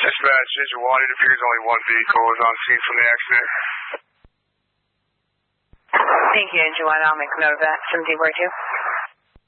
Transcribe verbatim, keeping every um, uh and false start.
Dispatch, engine one, it appears only one vehicle was on scene from the accident. Thank you, engine one. I'll make a note of that. seventeen forty-two.